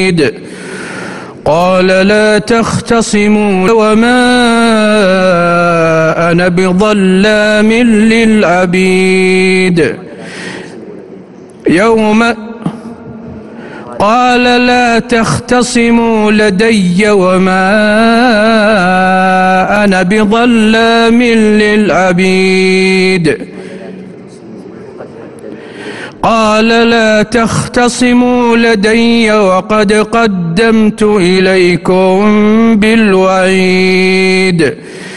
قال لا تختصموا وما أنا بظلام للعبيد قال لا تختصموا لدي وما أنا بظلام للعبيد قال لا تختصموا لدي وقد قدمت إليكم بالوعيد